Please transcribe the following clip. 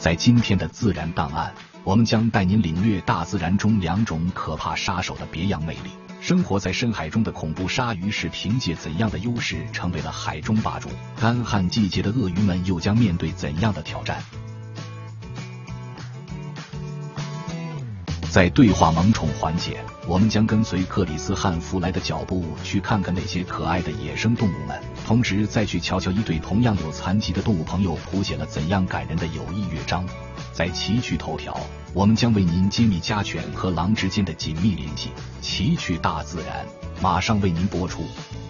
在今天的自然档案，我们将带您领略大自然中2种可怕杀手的别样魅力。生活在深海中的恐怖鲨鱼是凭借怎样的优势成为了海中霸主？干旱季节的鳄鱼们又将面对怎样的挑战？在对话萌宠环节，我们将跟随克里斯·汉弗莱的脚步去看看那些可爱的野生动物们，同时再去瞧瞧一对同样有残疾的动物朋友谱写了怎样感人的友谊乐章。在奇趣头条，我们将为您揭秘家犬和狼之间的紧密联系。奇趣大自然，马上为您播出。